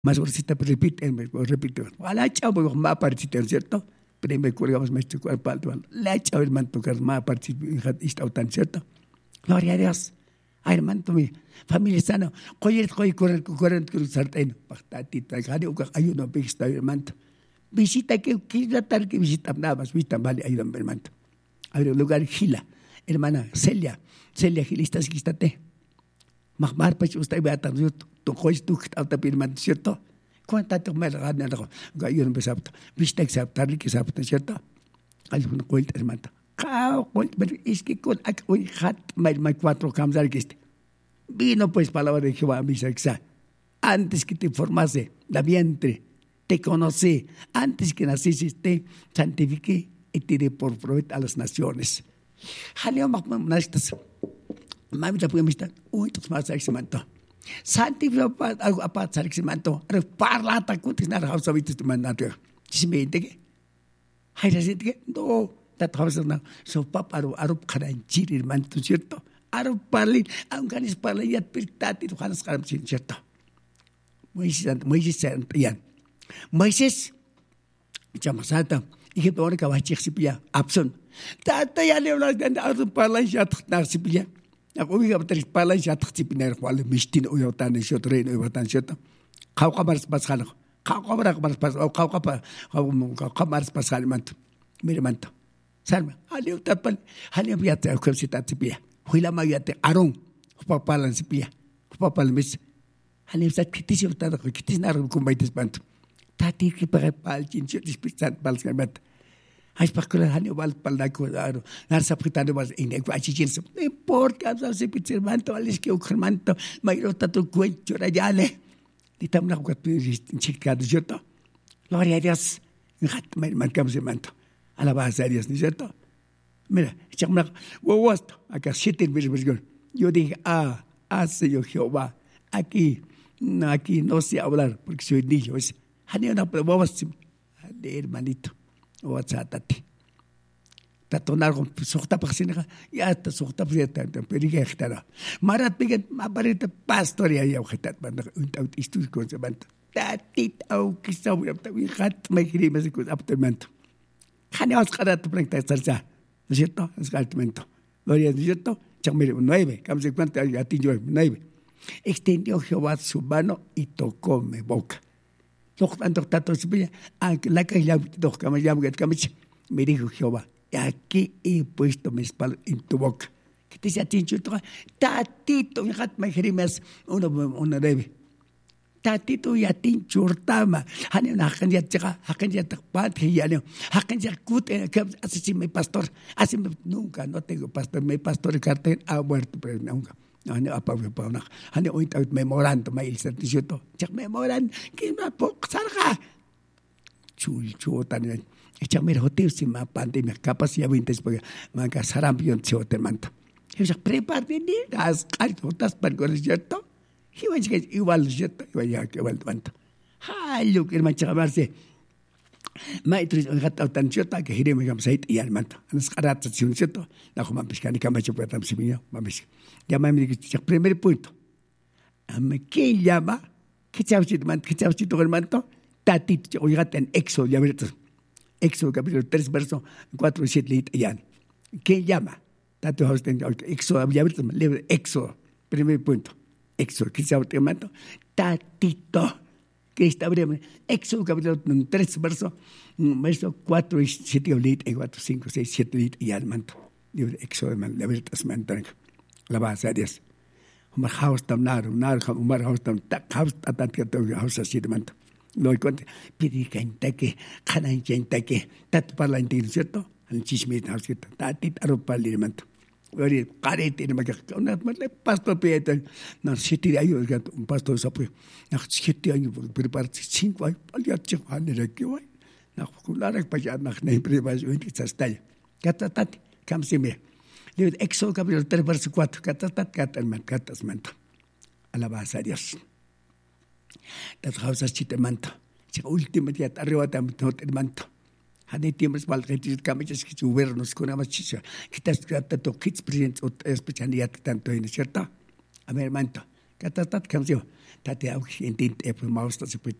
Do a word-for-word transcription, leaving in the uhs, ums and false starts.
Más bolsita, pues repite, repite. A la chavo, más partita, ¿cierto? Primero colgamos maestro cuerpo, la chavo, hermano, tocar más partita, está tan cierto. Gloria a Dios. Ay, hermano, mi familia sana. Coyer, coyer, correr, correr, correr, sartén. Patatita, hay uno, vista, hermano. Visita que quiera tal que visita nada más, visita, vale, ahí, hermano. Hay un lugar, Gila, hermana, Celia, Celia, Gilistas, quístate. Mahmar, pues usted vea tan cierto. Tu cois tu alta pirman, ¿cierto? ¿Cuánto me la gana? Yo no empezaba. Viste que se adaptarle, que se adapta, ¿cierto? Hay un cuento, hermano. Es que con hoy hat my cuatro cambiar que este vino pues palabra de Jehová mi sexa antes que te formase la vientre te conocí antes que naciste te santifiqué y te di por profeta a las naciones. Jaleo magmam nastas mami la puede estar uy tus más exmanto santificó algo aparte exmanto parla ta cutis na hausa vitis tu mandato si me ente hay la gente no tatawasna so pap aro aro karan chirir man tu cierto aro parlin ang kanis parlin yat pirtati tu kanas karam sin cierto Moisés Moisés yan Moisés chamasata y que ahora kabachik sipia abson tata ya le hablas de aro parlin yat na sipia ako biga batris parlin yat sipina kwal mistin o yotan shotren o yotan cierto kau kamars pasal kau kamar kamars pas kau kapa kau kamars pasal mantu mire manto Salma, haliu tapal, haliu biate a kwemsita tipia. Huila mayate aron, papalan sipia. Papal mis. Haliu sat kitis yotado, kitis narum kumbaitis bantu. Tati ki para pal chincho dispitat pal skamat. Hay pakula haliu bal pal dako aro. Nar sapritano was in ekwa chichin. Ne por kapsa se pitir manto alis ke ukmanto, mayro tatu cuencho rayale. Ditam na kwat chikado joto. Gloria a Dios. Ngat may marcamos manto. Alabanza a Dios, ¿no es cierto? Mira, echamos huevos, acá siete versículos. Yo dije, ah, ah, Señor Jehová, aquí, no, aquí no sé hablar, porque soy niño. Es, haneo pero vamos a leer, hermanito, o a tati. Tatonar con sojta pasina, ya está sojta pasina, pero ya está. Marat pigan, maparita pastoria ya objetat, banda, un estudio con se manta. Tatit, au, quizá, voy a hat, me quería, me secundo, aptemento. Janeos carat prenta estarza, ¿no es cierto? Es caltimento. Gloria, ¿no es cierto? Chamere nueve, cam se cuenta ya tinyo nueve. Extendió Jehová su mano y tocó mi boca. Los tantos tatos se aunque la que ya dos cam ya me dijo Jehová, aquí he puesto mi espalda en tu boca. ¿Qué te dice a tincho? Tatito, mi hat me jerimes uno uno debe. Tatito ya tin churtama hani na hakan ya tira hakan ya takpat ya le hakan ya kut así mi pastor así nunca no tengo pastor mi pastor carten ha muerto pero nunca hani apa apa na hani oint out memorando mail certificado chak memorand que ma pok sarga chul chutan echa mer hotel si ma pandemia capaz ya vintes porque manca sarampion chote manta yo prepárate ni as cartas para con cierto Igual que igual cierto, igual que igual tanto. Hallo que man chamarse. Maitris hat tan cierto que hireme gam sait y almanto. Anas qarat cierto. La como pescani camacho para tam simio, mamis. Llama mi que primer punto. Am que llama que chauchit man que chauchit hermano. Tatit oigat en Éxodo ya ver. Éxodo capítulo tres verso cuatro y siete ya. ¿Qué llama? Tato hosten Éxodo ya ver libro Éxodo. Primer punto. Éxodo, que se llama hermano, tatito, que está breve. Éxodo capítulo tres, verso, verso cuatro y siete, y cuatro, cinco, seis, siete, y al manto. Libro Éxodo, la verdad es mantan. La base a Dios. Umar haus tam nar, nar, umar haus tam, tak haus tatat que todo haus así de manto. Lo cuente, pidi que intake, cana intake, tat para la integridad, ¿cierto? Al chisme, haus que tatit aropa el manto. Ori carete ni maga una pastor pieta na siete años un pastor sapo na siete años prepara cinco años ya chico ane que hoy na kulara pa ya na ne prepara un que está catatat cam se me le Éxodo capítulo tres verso cuatro catatat cataman catasmanto alabanza a Dios das hausas chite manto se último día arriba tam tot manto Hani tiempos mal retis camillas que gobiernos con ama chicha que estás tanto kids present o especialidad tanto en cierta a ver manto Katatat kamsio. Tate au intin e pu maus ta se pu